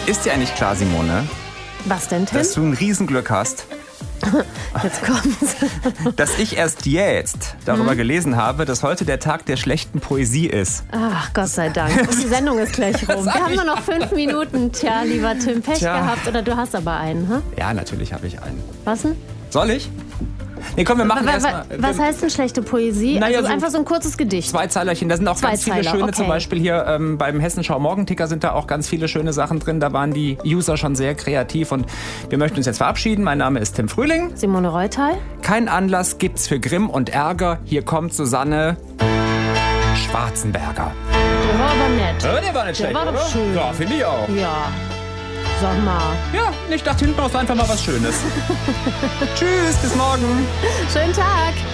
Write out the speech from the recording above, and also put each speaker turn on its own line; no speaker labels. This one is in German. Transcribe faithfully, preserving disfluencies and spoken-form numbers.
Ist dir eigentlich klar, Simone,
Was denn, Tim?
dass du ein Riesenglück hast?
Jetzt kommt's.
Dass ich erst jetzt darüber mhm. gelesen habe, dass heute der Tag der schlechten Poesie ist.
Ach, Gott sei Dank. Und die Sendung ist gleich rum. Wir haben nur noch fünf Minuten. Tja, lieber Tim, Pech Tja. gehabt. Oder du hast aber einen, hm?
Ja, natürlich habe ich einen.
Was denn?
Soll ich? Nee, komm, wir machen erstmal.
Was heißt denn schlechte Poesie?
Naja,
also
so
einfach so ein kurzes Gedicht.
Zwei Zeilerchen, da sind auch
Zwei
ganz viele
Zeiler,
schöne,
okay.
zum Beispiel hier ähm, beim Hessenschau Morgenticker sind da auch ganz viele schöne Sachen drin. Da waren die User schon sehr kreativ und wir möchten uns jetzt verabschieden. Mein Name ist Tim Frühling.
Simone Reutal.
Kein Anlass gibt's für Grimm und Ärger. Hier kommt Susanne Schwarzenberger.
Der war aber nett.
Ja, der war nicht
der
schlecht,
war doch
oder?
schön.
Ja, finde ich auch.
Ja. Sag mal.
Ja, ich dachte hinten raus einfach mal was Schönes. Tschüss, bis morgen.
Schönen Tag.